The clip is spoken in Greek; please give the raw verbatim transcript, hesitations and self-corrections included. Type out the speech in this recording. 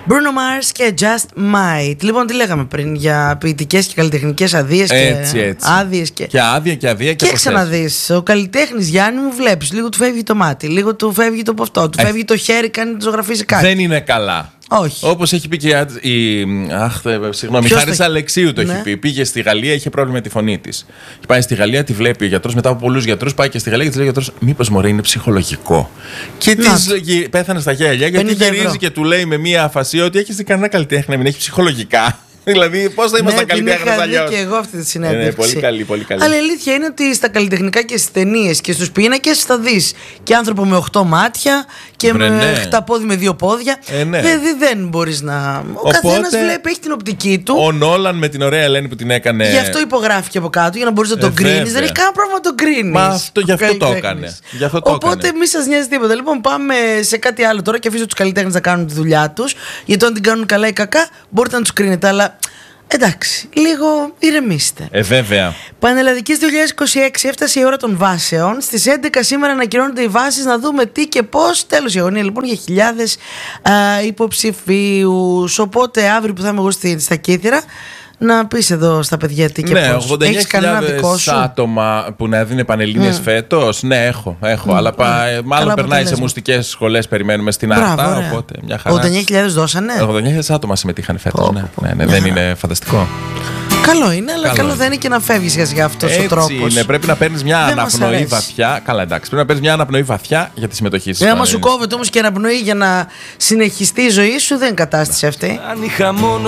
Bruno Mars και Just Might. Λοιπόν, τι λέγαμε πριν για ποιητικές και καλλιτεχνικές αδείες και άδειες και. Και άδεια και αδεία και. Και ξαναδείς. Ο καλλιτέχνης Γιάννη μου, βλέπεις. Λίγο του φεύγει το μάτι, λίγο του φεύγει το αυτό, του ε. φεύγει το χέρι, κάνει τη ζωγραφίζει κάτι. Δεν είναι καλά. Όχι. Όπως έχει πει και η. Αχ, συγγνώμη, η Χάρις Αλεξίου το ναι. έχει πει. Πήγε στη Γαλλία, είχε πρόβλημα με τη φωνή της. Πάει στη Γαλλία, τη βλέπει ο γιατρός μετά από πολλούς γιατρούς. Πάει και στη Γαλλία και της λέει ο γιατρός: μήπως μωρέ είναι ψυχολογικό. Και της πέθανε στα γέλια γιατί γυρίζει και του λέει με μία αφασία ότι έχει κανένα καλλιτέχνη να μην έχει ψυχολογικά. Δηλαδή, πώς θα ήμασταν ναι, καλλιτέχνες αλλιώς. Είχα δει και εγώ αυτή τη συνέντευξη. Ναι, πολύ καλή, πολύ καλή. Αλλά η αλήθεια είναι ότι στα καλλιτεχνικά και στις ταινίες και στους πίνακες θα δεις και άνθρωπο με οχτώ μάτια και Βρε, με ναι. χταπόδι με δύο πόδια. Ε, ναι. Δηλαδή δεν μπορείς να. Ο Οπότε, καθένας βλέπει, έχει την οπτική του. Ο Νόλαν με την ωραία Ελένη που την έκανε. Γι' αυτό υπογράφηκε από κάτω, για να μπορείς να το ε, κρίνεις. Δεν έχει κανένα πρόβλημα να το κρίνεις. Μα αυτό, γι' αυτό το έκανε. Γι αυτό το Οπότε μη σας νοιάζει τίποτα. Λοιπόν, πάμε σε κάτι άλλο τώρα και αφήσω τους καλλιτέχνες να κάνουν τη δουλειά τους. Γιατί αν την κάνουν καλά ή κακά, μπορείτε να τους κρίνετε. Αλλά. Εντάξει, λίγο ηρεμήστε. Ε, βέβαια. Πανελλαδικής δύο χιλιάδες είκοσι έξι έφτασε η ώρα των βάσεων. Στις έντεκα σήμερα ανακοινώνονται οι βάσεις, να δούμε τι και πώς. Τέλος η αγωνία λοιπόν για χιλιάδες υποψηφίους. Οπότε αύριο που θα είμαι εγώ στα Κύθυρα, να πεις εδώ στα παιδιά τι και ναι, πώς. ογδόντα εννιά χιλιάδες άτομα που να δίνει πανελλήνιες mm. φέτος. Ναι, έχω, έχω mm. αλλά πα, mm. μάλλον Καλά περνάει σε μουστικές σχολές, περιμένουμε στην Άρτα. Οπότε μια χαρά. ογδόντα εννιά χιλιάδες δώσανε. ογδόντα εννιά χιλιάδες άτομα συμμετείχαν φέτος. Oh, ναι, ναι, ναι, δεν είναι φανταστικό. Καλό είναι, αλλά καλό, καλό δεν είναι και να φεύγεις για αυτός ο τρόπος. Είναι, πρέπει να παίρνεις μια δεν αναπνοή βαθιά. Καλά, εντάξει. Πρέπει να παίρνεις μια αναπνοή βαθιά για τη συμμετοχή σου. Άμα σου κόβεται όμως και αναπνοή για να συνεχιστεί η ζωή σου, δεν είναι κατάσταση αυτή.